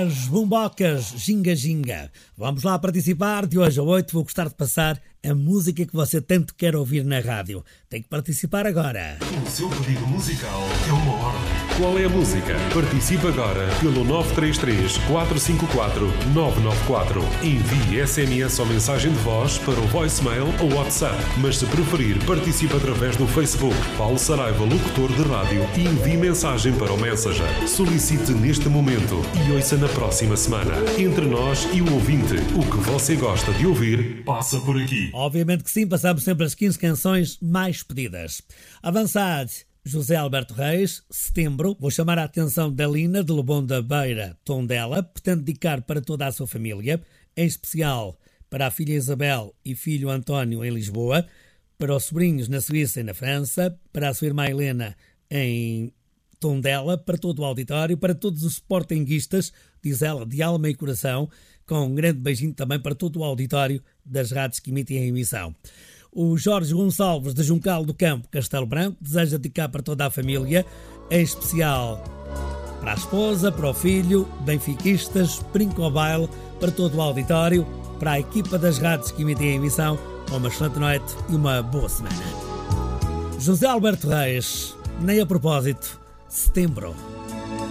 as Bombocas Ginga Ginga. Vamos lá participar. De hoje a 8 vou gostar de passar a música que você tanto quer ouvir na rádio. Tem que participar agora. O seu pedido musical é uma ordem. Qual é a música? Participe agora pelo 933 454 994. Envie SMS ou mensagem de voz para o voicemail ou WhatsApp. Mas se preferir, participe através do Facebook Paulo Saraiva, locutor de rádio, e envie mensagem para o Messenger. Solicite neste momento e ouça na próxima semana. Entre nós e o ouvinte, o que você gosta de ouvir Passa por aqui. Obviamente que sim, passamos sempre as 15 canções mais pedidas. Avançado, José Alberto Reis, Setembro. Vou chamar a atenção da Lina, de Lebon da Beira, Tondela. Pretende dedicar para toda a sua família, em especial para a filha Isabel e filho António em Lisboa, para os sobrinhos na Suíça e na França, para a sua irmã Helena em Tondela, para todo o auditório, para todos os sportinguistas, diz ela, de alma e coração, com um grande beijinho também para todo o auditório das rádios que emitem a emissão. O Jorge Gonçalves, de Juncal do Campo, Castelo Branco, deseja dedicar para toda a família, em especial para a esposa, para o filho, benfiquistas, brinco ao baile, para todo o auditório, para a equipa das rádios que emitem a emissão, uma excelente noite e uma boa semana. José Alberto Reis, nem a propósito, Setembro.